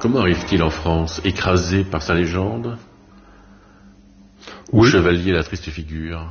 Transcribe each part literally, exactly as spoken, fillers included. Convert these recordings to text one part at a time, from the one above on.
Comment arrive-t-il en France? Écrasé par sa légende? Ou Oui. chevalier à la triste figure?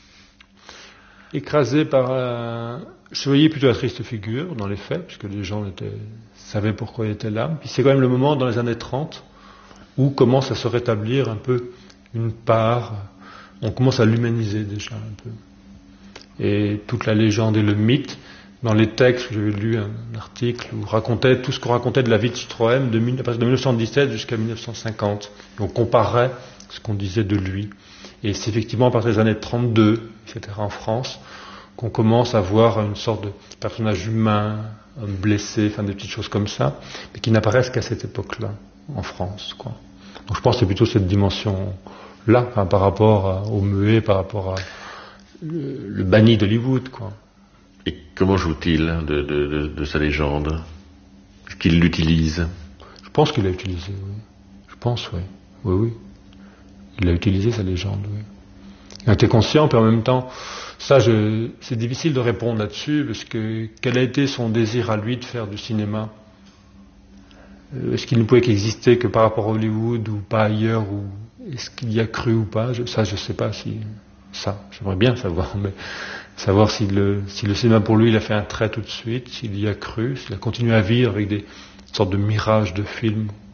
Écrasé par un chevalier plutôt à triste figure, dans les faits, puisque les gens étaient, savaient pourquoi il était là. Puis c'est quand même le moment, dans les années trente, où commence à se rétablir un peu une part, on commence à l'humaniser déjà un peu. Et toute la légende et le mythe, dans les textes, j'avais lu un article où racontait tout ce qu'on racontait de la vie de Citroën de, à partir de mille neuf cent dix-sept jusqu'à mille neuf cent cinquante. Et on comparait ce qu'on disait de lui. Et c'est effectivement à partir des années trente-deux, et cetera, en France, qu'on commence à voir une sorte de personnage humain, homme blessé, enfin des petites choses comme ça, mais qui n'apparaissent qu'à cette époque-là, en France, quoi. Donc je pense que c'est plutôt cette dimension-là, hein, par rapport à, au muet, par rapport à le, le banni d'Hollywood, quoi. Et comment joue-t-il de, de, de, de sa légende? Est-ce qu'il l'utilise? Je pense qu'il l'a utilisé, oui. Je pense, oui. Oui, oui. Il a utilisé sa légende, oui. Il a été conscient, puis en même temps, ça, je, c'est difficile de répondre là-dessus, parce que quel a été son désir à lui de faire du cinéma? Est-ce qu'il ne pouvait qu'exister que par rapport à Hollywood ou pas ailleurs, ou est-ce qu'il y a cru ou pas? je, Ça, je ne sais pas si... Ça, j'aimerais bien savoir, mais savoir si le, si le cinéma pour lui, il a fait un trait tout de suite, s'il y a cru, s'il a continué à vivre avec des sortes de mirages de films